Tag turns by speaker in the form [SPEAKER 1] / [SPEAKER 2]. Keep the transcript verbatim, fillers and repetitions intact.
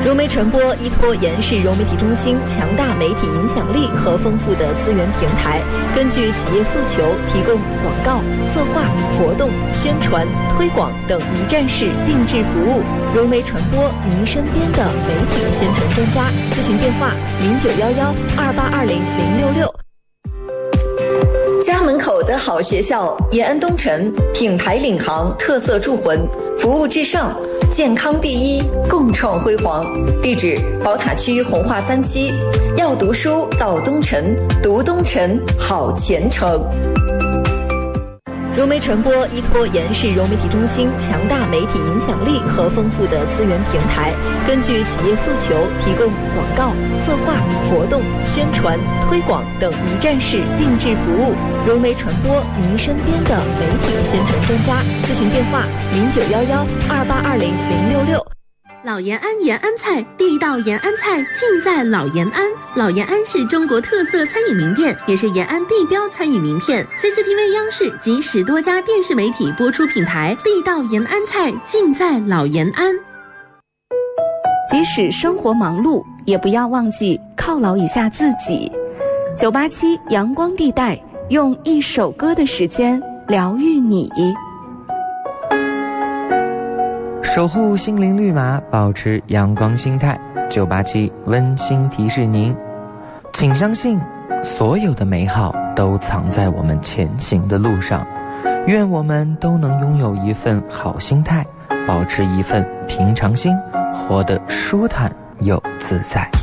[SPEAKER 1] 融媒传播依托延世融媒体中心强大媒体影响力和丰富的资源平台，根据企业诉求，提供广告、策划、活动、宣传、推广等一站式定制服务。融媒传播，您身边的媒体宣传专家。咨询电话：零九幺幺二八二零零六六。家门口的好学校，延安东城，品牌领航，特色铸魂，服务至上，健康第一，共创辉煌。地址：宝塔区红化三期。要读书到东城，读东城好前程。融媒传播依托延世融媒体中心强大媒体影响力和丰富的资源平台，根据企业诉求，提供广告、策划、活动、宣传、推广等一站式定制服务。融媒传播，您身边的媒体宣传专家。咨询电话：零九幺幺二八二零零六六。
[SPEAKER 2] 老延安延安菜，地道延安菜尽在老延安。老延安是中国特色餐饮名店，也是延安地标餐饮名片。C C T V 央视及十多家电视媒体播出品牌，地道延安菜尽在老延安。
[SPEAKER 3] 即使生活忙碌，也不要忘记犒劳一下自己。九八七阳光地带，用一首歌的时间疗愈你。
[SPEAKER 4] 守护心灵绿码，保持阳光心态。九八七温馨提示您，请相信，所有的美好都藏在我们前行的路上。愿我们都能拥有一份好心态，保持一份平常心，活得舒坦又自在。